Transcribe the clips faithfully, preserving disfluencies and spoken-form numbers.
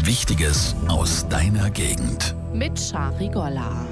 Wichtiges aus deiner Gegend. Mit Shari Golla.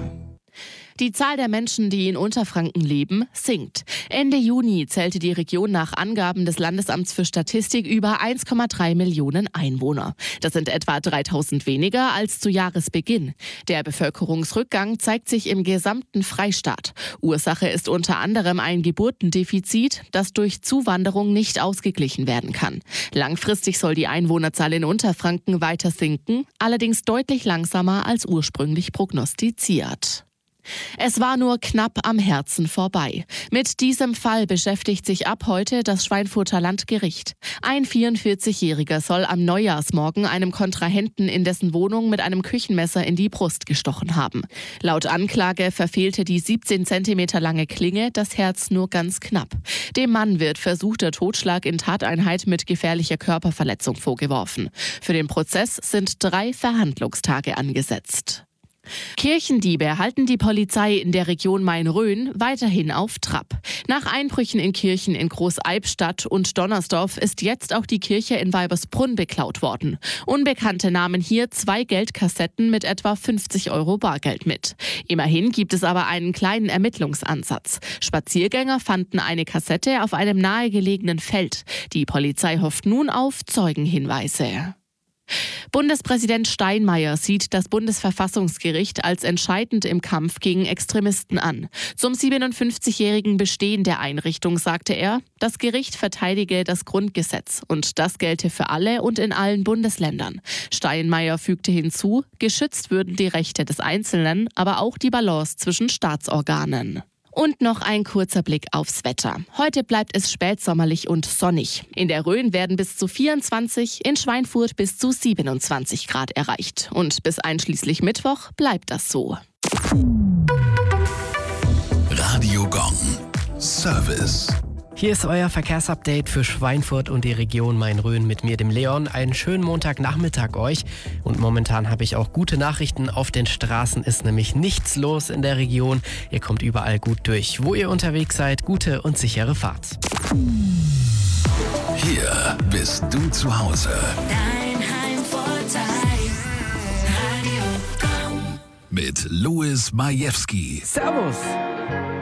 Die Zahl der Menschen, die in Unterfranken leben, sinkt. Ende Juni zählte die Region nach Angaben des Landesamts für Statistik über eins Komma drei Millionen Einwohner. Das sind etwa dreitausend weniger als zu Jahresbeginn. Der Bevölkerungsrückgang zeigt sich im gesamten Freistaat. Ursache ist unter anderem ein Geburtendefizit, das durch Zuwanderung nicht ausgeglichen werden kann. Langfristig soll die Einwohnerzahl in Unterfranken weiter sinken, allerdings deutlich langsamer als ursprünglich prognostiziert. Es war nur knapp am Herzen vorbei. Mit diesem Fall beschäftigt sich ab heute das Schweinfurter Landgericht. Ein vierundvierzigjähriger soll am Neujahrsmorgen einem Kontrahenten in dessen Wohnung mit einem Küchenmesser in die Brust gestochen haben. Laut Anklage verfehlte die siebzehn Zentimeter lange Klinge das Herz nur ganz knapp. Dem Mann wird versuchter Totschlag in Tateinheit mit gefährlicher Körperverletzung vorgeworfen. Für den Prozess sind drei Verhandlungstage angesetzt. Kirchendiebe halten die Polizei in der Region Main-Rhön weiterhin auf Trab. Nach Einbrüchen in Kirchen in Groß-Albstadt und Donnersdorf ist jetzt auch die Kirche in Weibersbrunn beklaut worden. Unbekannte nahmen hier zwei Geldkassetten mit etwa fünfzig Euro Bargeld mit. Immerhin gibt es aber einen kleinen Ermittlungsansatz. Spaziergänger fanden eine Kassette auf einem nahegelegenen Feld. Die Polizei hofft nun auf Zeugenhinweise. Bundespräsident Steinmeier sieht das Bundesverfassungsgericht als entscheidend im Kampf gegen Extremisten an. Zum siebenundfünfzigjährigen Bestehen der Einrichtung sagte er, das Gericht verteidige das Grundgesetz und das gelte für alle und in allen Bundesländern. Steinmeier fügte hinzu, geschützt würden die Rechte des Einzelnen, aber auch die Balance zwischen Staatsorganen. Und noch ein kurzer Blick aufs Wetter. Heute bleibt es spätsommerlich und sonnig. In der Rhön werden bis zu vierundzwanzig, in Schweinfurt bis zu siebenundzwanzig Grad erreicht. Und bis einschließlich Mittwoch bleibt das so. Radio Gong. Service. Hier ist euer Verkehrsupdate für Schweinfurt und die Region Main-Rhön mit mir, dem Leon. Einen schönen Montagnachmittag euch. Und momentan habe ich auch gute Nachrichten. Auf den Straßen ist nämlich nichts los in der Region. Ihr kommt überall gut durch. Wo ihr unterwegs seid, gute und sichere Fahrt. Hier bist du zu Hause. Dein Heimvorteil. Radio Gong. Mit Louis Majewski. Servus!